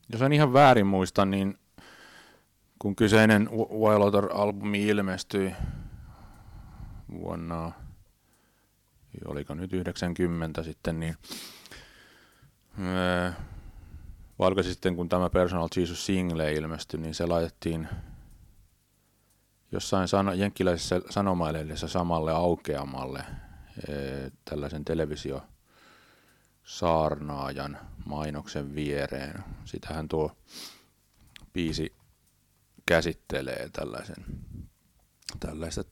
Jos en ihan väärin muista, niin kun kyseinen Wilder-albumi ilmestyi vuonna, oliko nyt 90 sitten, niin vaikka sitten kun tämä Personal Jesus single ilmestyi, niin se laitettiin jossain jenkkiläisessä sanomalehdessä samalle aukeamalle tällaisen televisiosaarnaajan mainoksen viereen. Sitähän tuo biisi käsittelee tällaista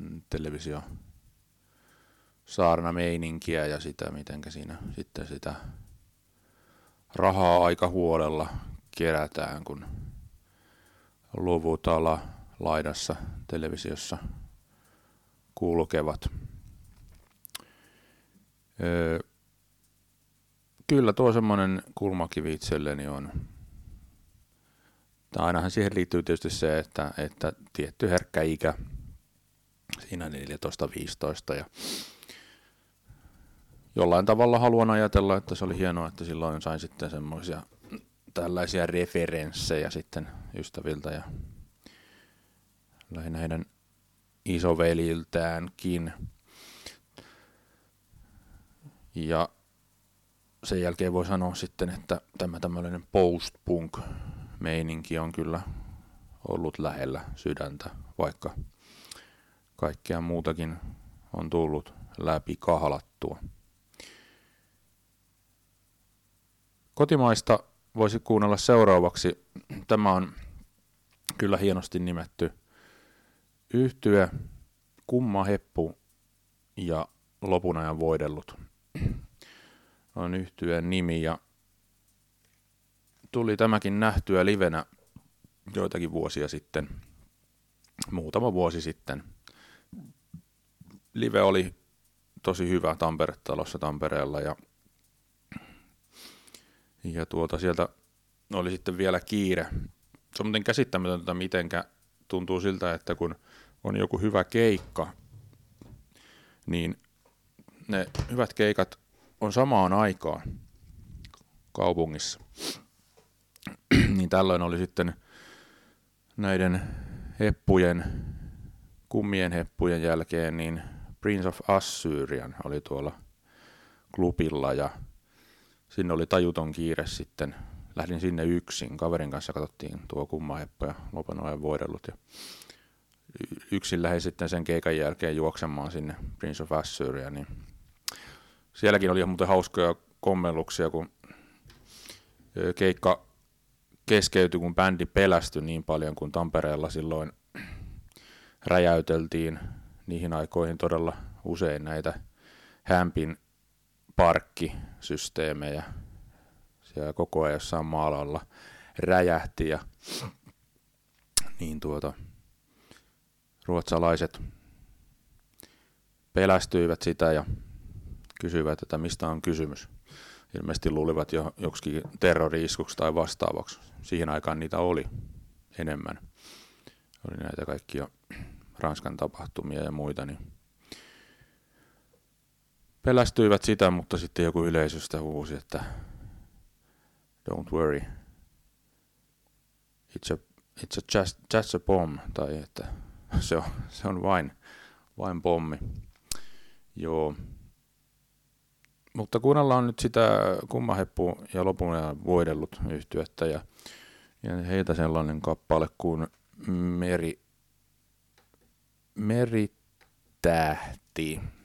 televisiosaarnameininkiä ja sitä, mitenkä siinä sitten sitä rahaa aika huolella kerätään, kun luvut laidassa televisiossa kulkevat. Kyllä tuo semmoinen kulmakivi itselleni on. Ainahan siihen liittyy tietysti se, että tietty herkkä ikä, siinä 14-15, ja jollain tavalla haluan ajatella, että se oli hienoa, että silloin sain sitten semmoisia tällaisia referenssejä sitten ystäviltä ja lähinnä heidän isoveljiltäänkin. Ja sen jälkeen voi sanoa sitten, että tämä tämmöinen post-punk-meininki on kyllä ollut lähellä sydäntä, vaikka kaikkea muutakin on tullut läpi kahlattua. Kotimaista voisi kuunnella seuraavaksi. Tämä on kyllä hienosti nimetty yhtye Kumma Heppu ja Lopun ajan voidellut on yhtyeen nimi, ja tuli tämäkin nähtyä livenä joitakin vuosia sitten, muutama vuosi sitten. Live oli tosi hyvä Tampere-talossa Tampereella, ja sieltä oli sitten vielä kiire. Se on muuten käsittämätöntä, mitenkä tuntuu siltä, että kun on joku hyvä keikka, niin ne hyvät keikat on samaan aikaan kaupungissa. Niin tällöin oli sitten näiden kummien heppujen jälkeen, niin Prince of Assyrian oli tuolla klubilla, ja sinne oli tajuton kiire sitten. Lähdin sinne yksin. Kaverin kanssa katsottiin tuo Kumma Heppu ja Lopun ajan voidellut. Ja yksin lähdin sitten sen keikan jälkeen juoksemaan sinne Prince of Assyria. Niin sielläkin oli muuten hauskoja kommelluksia, kun keikka keskeytyi, kun bändi pelästyi niin paljon, kun Tampereella silloin räjäyteltiin niihin aikoihin todella usein näitä Hämpin parkkisysteemejä. Siellä koko ajan jossain maalalla räjähti, ja niin ruotsalaiset pelästyivät sitä ja kysyivät, että mistä on kysymys. Ilmeisesti luulivat jo joksikin terrori-iskuksi tai vastaavaksi. Siihen aikaan niitä oli enemmän. Oli näitä kaikkia Ranskan tapahtumia ja muita, niin pelästyivät sitä, mutta sitten joku yleisöstä huusi, että don't worry, it's just a bomb, tai että se on vain pommi. Joo. Mutta kuunnellaan nyt sitä Kumma Heppu ja Lopun ajan voidellut yhtyettä, ja heitä sellainen kappale kuin Meritähti.